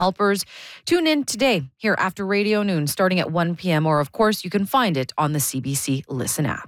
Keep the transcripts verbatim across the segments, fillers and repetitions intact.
helpers. Tune in today here after Radio Noon starting at one p.m. or of course you can find it on the C B C Listen app.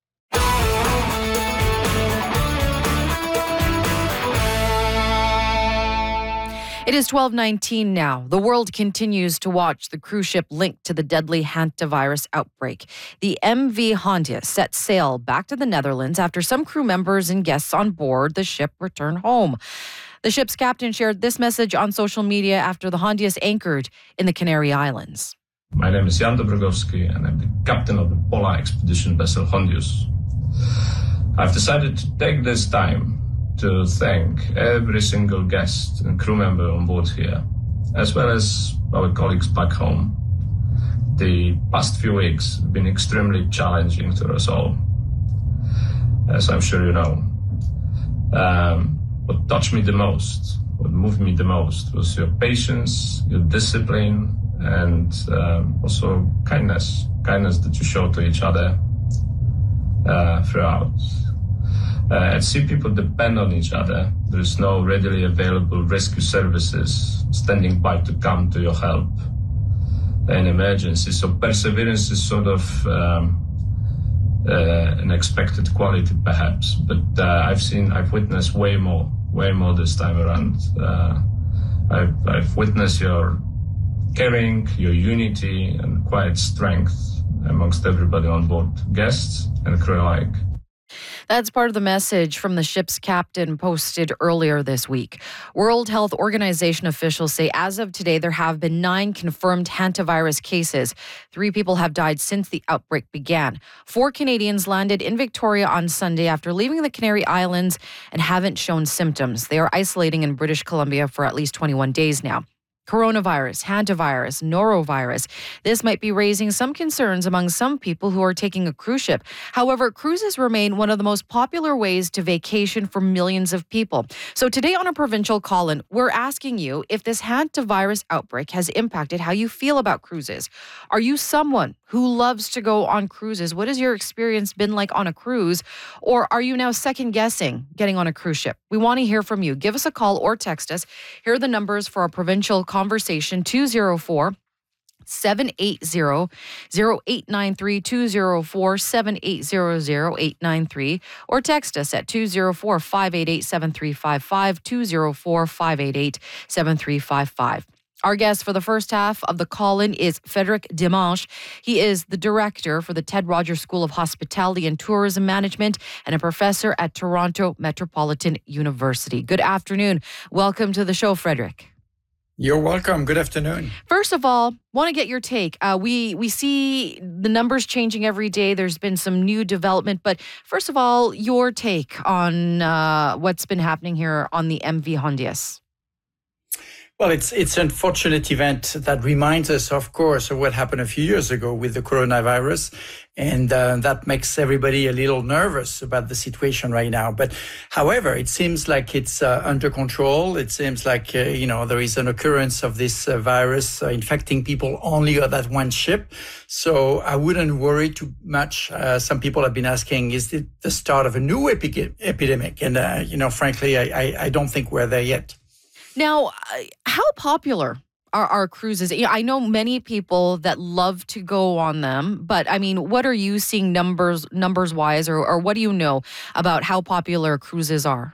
It is twelve nineteen now. The world continues to watch the cruise ship linked to the deadly hantavirus outbreak. The M V Hondius set sail back to the Netherlands after some crew members and guests on board the ship return home. The ship's captain shared this message on social media after the Hondius anchored in the Canary Islands. My name is Jan Dobrogowski and I'm the captain of the polar expedition vessel Hondius. I've decided to take this time to thank every single guest and crew member on board here, as well as our colleagues back home. The past few weeks have been extremely challenging to us all, as I'm sure you know. Um, what touched me the most, what moved me the most was your patience, your discipline, and um, also kindness, kindness that you show to each other uh, throughout. Uh, at sea, people depend on each other. There is no readily available rescue services standing by to come to your help in emergency. So perseverance is sort of um, uh, an expected quality, perhaps. But uh, I've seen, I've witnessed way more, way more this time around. Uh, I've, I've witnessed your caring, your unity, and quiet strength amongst everybody on board, guests and crew alike. That's part of the message from the ship's captain posted earlier this week. World Health Organization officials say as of today, there have been nine confirmed hantavirus cases. Three people have died since the outbreak began. Four Canadians landed in Victoria on Sunday after leaving the Canary Islands and haven't shown symptoms. They are isolating in British Columbia for at least twenty-one days now. Coronavirus, hantavirus, norovirus. This might be raising some concerns among some people who are taking a cruise ship. However, cruises remain one of the most popular ways to vacation for millions of people. So today on a provincial call-in, we're asking you if this hantavirus outbreak has impacted how you feel about cruises. Are you someone who loves to go on cruises? What has your experience been like on a cruise? Or are you now second-guessing getting on a cruise ship? We want to hear from you. Give us a call or text us. Here are the numbers for our provincial conversation, two oh four, seven eight zero, zero eight nine three, two oh four, seven eight zero, zero eight nine three, or text us at two oh four, five eight eight, seven three five five, two oh four, five eight eight, seven three five five. Our guest for the first half of the call-in is Frédéric Dimanche. He is the director for the Ted Rogers School of Hospitality and Tourism Management and a professor at Toronto Metropolitan University. Good afternoon. Welcome to the show, Frédéric. You're welcome. Good afternoon. First of all, want to get your take. Uh, we we see the numbers changing every day. There's been some new development. But first of all, your take on uh, what's been happening here on the M V Hondius. Well, it's it's an unfortunate event that reminds us, of course, of what happened a few years ago with the coronavirus. And uh, that makes everybody a little nervous about the situation right now. But however, it seems like it's uh, under control. It seems like, uh, you know, there is an occurrence of this uh, virus uh, infecting people only on that one ship. So I wouldn't worry too much. Uh, some people have been asking, is it the start of a new epi- epidemic? And, uh, you know, frankly, I, I, I don't think we're there yet. Now, how popular are our cruises? I know many people that love to go on them, but I mean, what are you seeing numbers numbers wise, or, or what do you know about how popular cruises are?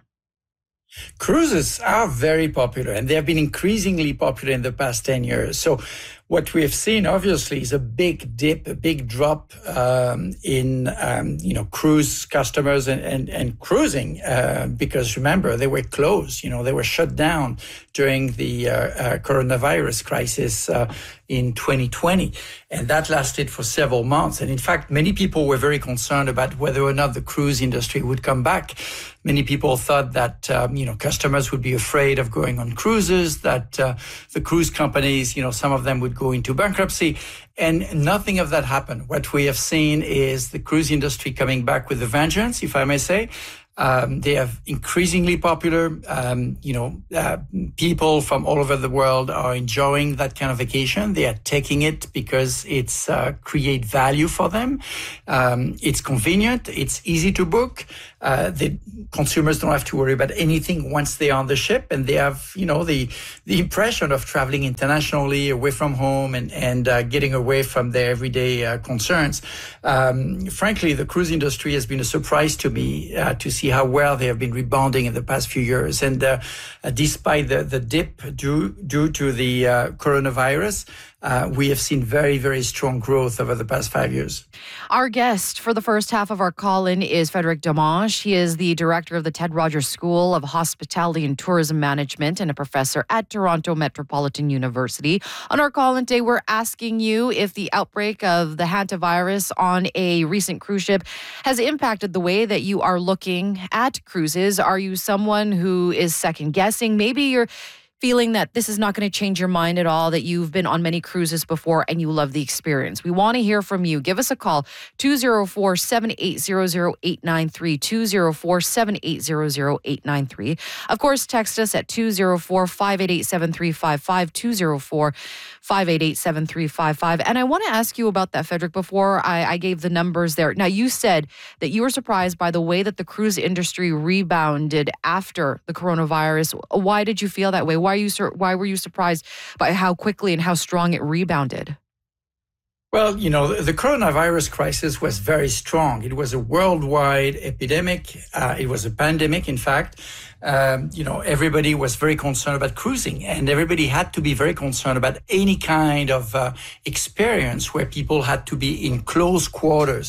Cruises are very popular, and they have been increasingly popular in the past ten years. So what we have seen, obviously, is a big dip, a big drop um, in, um, you know, cruise customers and, and, and cruising, uh, because remember, they were closed, you know, they were shut down during the uh, uh, coronavirus crisis uh, in twenty twenty. And that lasted for several months. And in fact, many people were very concerned about whether or not the cruise industry would come back. Many people thought that, um, you know, customers would be afraid of going on cruises, that uh, the cruise companies, you know, some of them would go into bankruptcy. And nothing of that happened. What we have seen is the cruise industry coming back with a vengeance, if I may say. Um, they are increasingly popular. Um, you know, uh, people from all over the world are enjoying that kind of vacation. They are taking it because it's uh, create value for them. Um, it's convenient. It's easy to book. Uh, the consumers don't have to worry about anything once they're on the ship, and they have, you know, the the impression of traveling internationally, away from home, and and uh, getting away from their everyday uh, concerns. Um, frankly, the cruise industry has been a surprise to me uh, to see how well they have been rebounding in the past few years. And uh, uh, despite the the dip due due to the uh, coronavirus, Uh, we have seen very, very strong growth over the past five years. Our guest for the first half of our call-in is Frédéric Domange. He is the director of the Ted Rogers School of Hospitality and Tourism Management and a professor at Toronto Metropolitan University. On our call-in today, we're asking you if the outbreak of the hantavirus on a recent cruise ship has impacted the way that you are looking at cruises. Are you someone who is second-guessing? Maybe you're feeling that this is not going to change your mind at all, that you've been on many cruises before and you love the experience. We want to hear from you. Give us a call, two oh four, seven eight zero zero, eight nine three, two oh four, seven eight zero zero, eight nine three. Of course, text us at two oh four, five eight eight, seven three five five, two oh four, five eight eight, seven three five five. And I want to ask you about that, Frédéric, before I, I gave the numbers there. Now, you said that you were surprised by the way that the cruise industry rebounded after the coronavirus. Why did you feel that way? Why are you sur- why were you surprised by how quickly and how strong it rebounded? Well, you know, the, the coronavirus crisis was very strong. It was a worldwide epidemic. Uh, it was a pandemic, in fact. Um, you know, everybody was very concerned about cruising, and everybody had to be very concerned about any kind of uh, experience where people had to be in close quarters,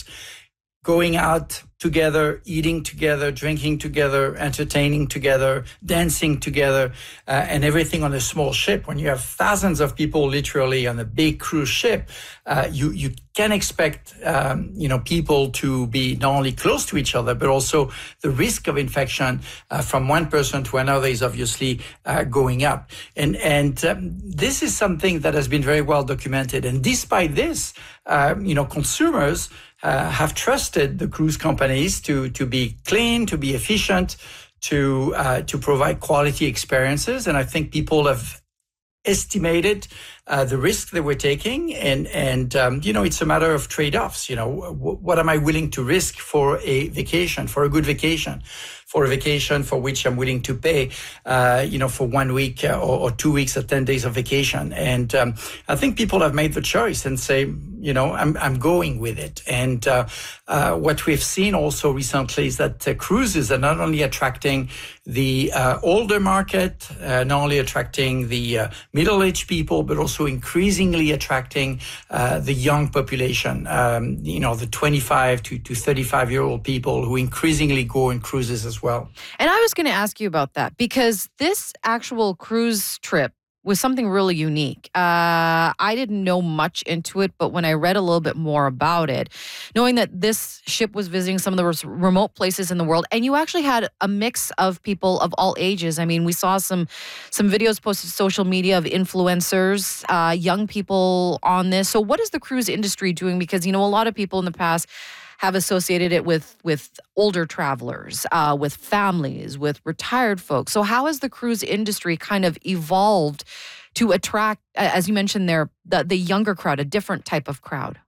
going out together, eating together, drinking together, entertaining together, dancing together, uh, and everything on a small ship. When you have thousands of people literally on a big cruise ship, uh, you you can expect um, you know people to be not only close to each other, but also the risk of infection uh, from one person to another is obviously uh, going up. And and um, this is something that has been very well documented. And despite this, uh, you know, consumers Uh, have trusted the cruise companies to to be clean, to be efficient, to uh, to provide quality experiences, and I think people have estimated uh, the risk that we're taking, and and um, you know it's a matter of trade-offs. You know, w- what am I willing to risk for a vacation, for a good vacation, for a vacation for which I'm willing to pay, uh, you know, for one week uh, or, or two weeks or ten days of vacation. And um, I think people have made the choice and say, you know, I'm I'm going with it. And uh, uh, what we've seen also recently is that uh, cruises are not only attracting the uh, older market, uh, not only attracting the uh, middle-aged people, but also increasingly attracting uh, the young population, um, you know, the twenty-five to, to thirty-five-year-old people who increasingly go on cruises as well. And I was going to ask you about that because this actual cruise trip was something really unique. Uh, I didn't know much into it, but when I read a little bit more about it, knowing that this ship was visiting some of the remote places in the world, and you actually had a mix of people of all ages. I mean, we saw some some videos posted to social media of influencers, uh, young people on this. So what is the cruise industry doing? Because, you know, a lot of people in the past have associated it with with older travelers, uh, with families, with retired folks. So how has the cruise industry kind of evolved to attract, as you mentioned there, the, the younger crowd, a different type of crowd?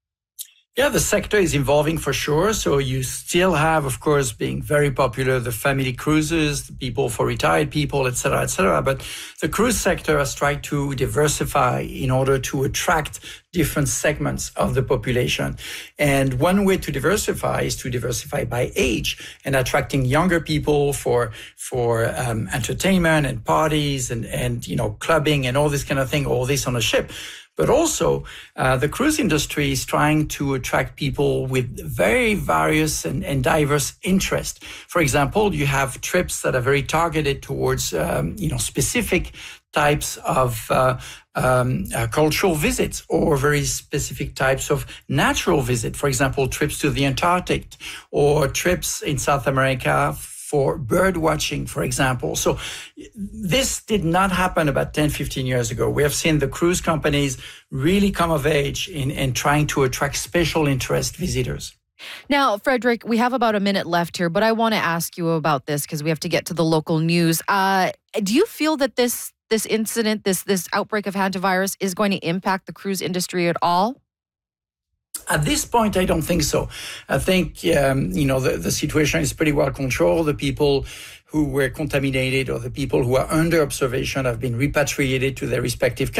Yeah, the sector is evolving for sure. So you still have, of course, being very popular, the family cruises, the people for retired people, et cetera, et cetera. But the cruise sector has tried to diversify in order to attract different segments of the population. And one way to diversify is to diversify by age and attracting younger people for for um, entertainment and parties and, and, you know, clubbing and all this kind of thing, all this on a ship. But also, uh, the cruise industry is trying to attract people with very various and, and diverse interests. For example, you have trips that are very targeted towards, um, you know, specific types of uh, um, uh, cultural visits or very specific types of natural visit. For example, trips to the Antarctic or trips in South America for bird watching, for example. So this did not happen about ten, fifteen years ago. We have seen the cruise companies really come of age in, in trying to attract special interest visitors. Now, Frederick, we have about a minute left here, but I want to ask you about this because we have to get to the local news. Uh, do you feel that this this incident, this this outbreak of hantavirus is going to impact the cruise industry at all? At this point, I don't think so. I think, um, you know, the, the situation is pretty well controlled. The people who were contaminated or the people who are under observation have been repatriated to their respective countries.